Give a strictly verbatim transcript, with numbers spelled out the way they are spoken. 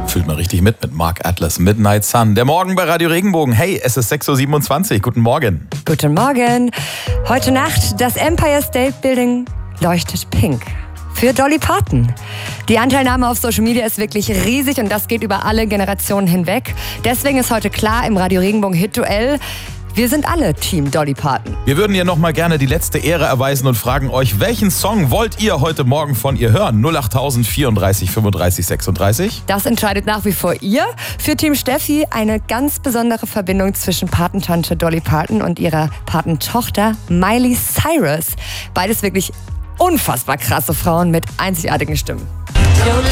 Fühlt man richtig mit mit Mark Atlas, Midnight Sun. Der Morgen bei Radio Regenbogen. Hey, es ist sechs Uhr siebenundzwanzig. Guten Morgen. Guten Morgen. Heute Nacht, das Empire State Building leuchtet pink. Für Dolly Parton. Die Anteilnahme auf Social Media ist wirklich riesig und das geht über alle Generationen hinweg. Deswegen ist heute klar im Radio Regenbogen Hit-Duell: wir sind alle Team Dolly Parton. Wir würden ihr noch mal gerne die letzte Ehre erweisen und fragen euch, welchen Song wollt ihr heute Morgen von ihr hören? null acht vierunddreißig fünfunddreißig sechsunddreißig. Das entscheidet nach wie vor ihr. Für Team Steffi eine ganz besondere Verbindung zwischen Patentante Dolly Parton und ihrer Patentochter Miley Cyrus. Beides wirklich unfassbar krasse Frauen mit einzigartigen Stimmen.